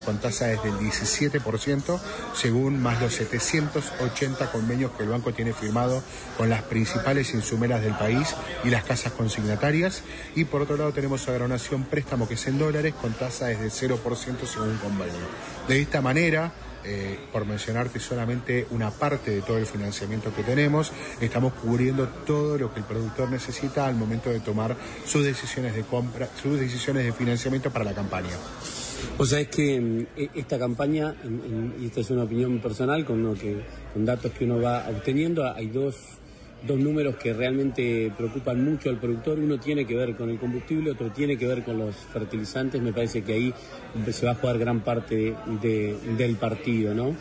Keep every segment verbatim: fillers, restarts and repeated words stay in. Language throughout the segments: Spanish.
con tasa desde el diecisiete por ciento, según más los setecientos ochenta convenios que el banco tiene firmado con las principales insumeras del país y las casas consignatarias. Y por otro lado tenemos Agronación Préstamo, que es en dólares, con tasa desde el cero por ciento según convenio. De esta manera, Eh, por mencionarte solamente una parte de todo el financiamiento que tenemos, estamos cubriendo todo lo que el productor necesita al momento de tomar sus decisiones de compra, sus decisiones de financiamiento para la campaña. O sea, es que esta campaña, y esta es una opinión personal, con, lo que, con datos que uno va obteniendo, hay dos, dos números que realmente preocupan mucho al productor. Uno tiene que ver con el combustible, otro tiene que ver con los fertilizantes. Me parece que ahí se va a jugar gran parte de, del partido, ¿no?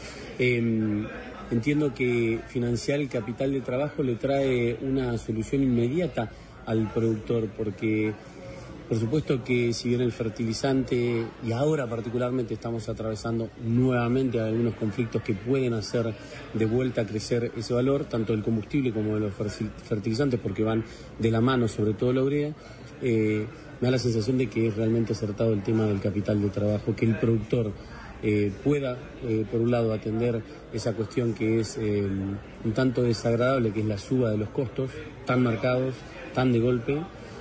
Eh, entiendo que financiar el capital de trabajo le trae una solución inmediata al productor, porque por supuesto que si bien el fertilizante, y ahora particularmente estamos atravesando nuevamente algunos conflictos que pueden hacer de vuelta a crecer ese valor, tanto del combustible como de los fertilizantes, porque van de la mano, sobre todo la urea, eh, me da la sensación de que es realmente acertado el tema del capital de trabajo, que el productor eh, pueda, eh, por un lado, atender esa cuestión que es eh, un tanto desagradable, que es la suba de los costos, tan marcados, tan de golpe,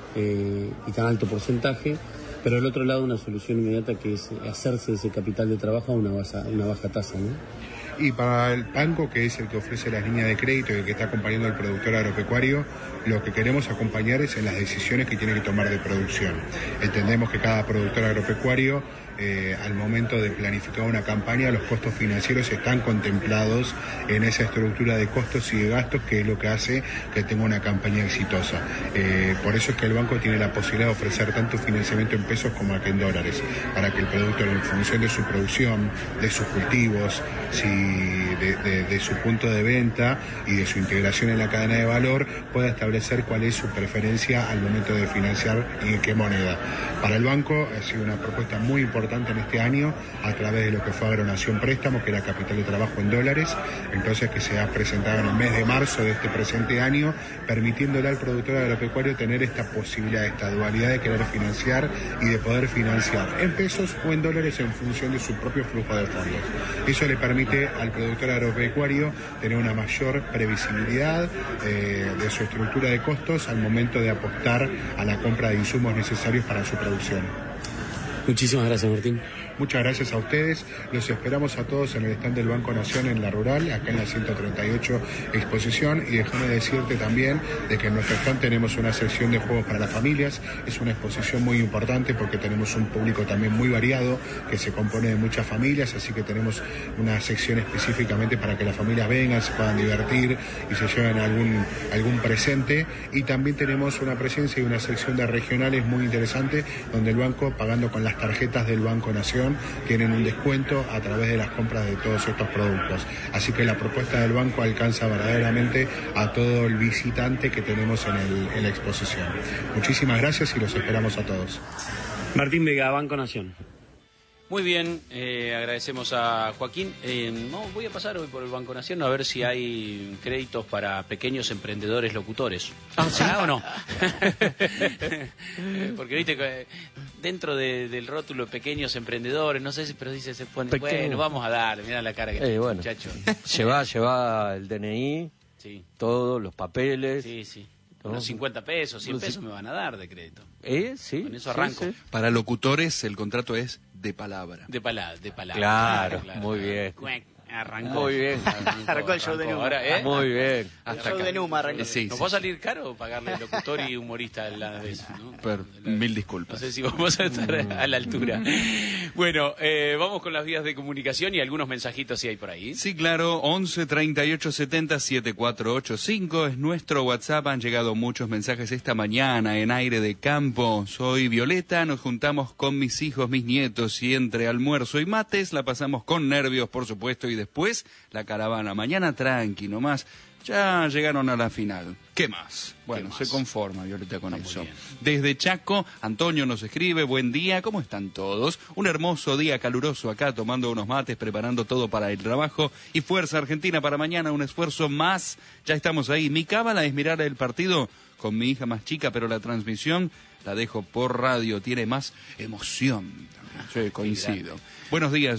Eh, y tan alto porcentaje, pero al otro lado una solución inmediata que es hacerse ese capital de trabajo a una baja, una baja tasa, ¿no? Y para el banco, que es el que ofrece las líneas de crédito y el que está acompañando al productor agropecuario, lo que queremos acompañar es en las decisiones que tiene que tomar de producción. Entendemos que cada productor agropecuario, eh, al momento de planificar una campaña, los costos financieros están contemplados en esa estructura de costos y de gastos, que es lo que hace que tenga una campaña exitosa. Eh, por eso es que el banco tiene la posibilidad de ofrecer tanto financiamiento en pesos como aquí en dólares, para que el productor, en función de su producción, de sus cultivos, si de, de, de su punto de venta y de su integración en la cadena de valor, pueda establecer cuál es su preferencia al momento de financiar y en qué moneda. Para el banco ha sido una propuesta muy importante en este año, a través de lo que fue Agronación Préstamo, que era capital de trabajo en dólares, entonces que se ha presentado en el mes de marzo de este presente año, permitiéndole al productor agropecuario tener esta posibilidad, esta dualidad de querer financiar y de poder financiar en pesos o en dólares en función de su propio flujo de fondos. Eso le permite al productor agropecuario tener una mayor previsibilidad eh, de su estructura de costos al momento de apostar a la compra de insumos necesarios para su producción. Muchísimas gracias, Martín. Muchas gracias a ustedes. Los esperamos a todos en el stand del Banco Nación en La Rural, acá en la ciento treinta y ocho exposición. Y déjame decirte también de que en nuestro stand tenemos una sección de juegos para las familias. Es una exposición muy importante porque tenemos un público también muy variado que se compone de muchas familias, así que tenemos una sección específicamente para que las familias vengan, se puedan divertir y se lleven algún, algún presente. Y también tenemos una presencia y una sección de regionales muy interesante, donde el banco, pagando con las tarjetas del Banco Nación, tienen un descuento a través de las compras de todos estos productos. Así que la propuesta del banco alcanza verdaderamente a todo el visitante que tenemos en, el, en la exposición. Muchísimas gracias y los esperamos a todos. Martín Vega, Banco Nación. Muy bien, eh, agradecemos a Joaquín. Eh, no, voy a pasar hoy por el Banco Nación a ver si hay créditos para pequeños emprendedores locutores. ¿Ah, sí? ¿Ah, o no? Porque viste que dentro de, del rótulo pequeños emprendedores, no sé si, pero dice, se pone, Pequeño. Bueno, vamos a darle, mirá la cara que Eh, tiene bueno. este muchacho. Lleva, lleva el D N I, Sí, todos los papeles. sí, sí. ¿No? Unos cincuenta pesos, cien No sé. pesos me van a dar de crédito. ¿Eh? Sí. Con eso sí, arranco. sí. Para locutores el contrato es de palabra. De palabra, de palabra. Claro, muy bien. Cuec, Arrancó. Muy bien. Arrancó el show de Numa. Ahora, ¿eh? Muy bien. Hasta show acá. de Numa arrancó. Sí, Nos sí, va a sí. salir caro pagarle locutor y humorista a la vez, ¿no? Pero, mil No disculpas. sé si vamos a estar a la altura. Bueno, eh, vamos con las vías de comunicación y algunos mensajitos si hay por ahí. Sí, claro, once treinta y ocho setenta setenta y cuatro ochenta y cinco es nuestro WhatsApp. Han llegado muchos mensajes esta mañana en Aire de Campo. Soy Violeta, nos juntamos con mis hijos, mis nietos y entre almuerzo y mates la pasamos con nervios, por supuesto, y después la caravana. Mañana tranqui nomás. Ya llegaron a la final. ¿Qué más? Bueno, más? se conforma Violeta con Está muy eso. bien. Desde Chaco, Antonio nos escribe, buen día, ¿cómo están todos? Un hermoso día caluroso acá, tomando unos mates, preparando todo para el trabajo. Y fuerza Argentina para mañana, un esfuerzo más. Ya estamos ahí. Mi cábala es mirar el partido con mi hija más chica, pero la transmisión la dejo por radio, tiene más emoción. Sí, coincido. Buenos días.